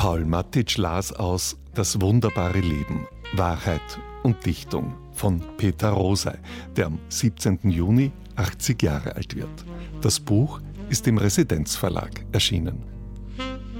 Paul Mattitsch las aus Das wunderbare Leben, Wahrheit und Dichtung von Peter Rosei, der am 17. Juni 80 Jahre alt wird. Das Buch ist im Residenzverlag erschienen.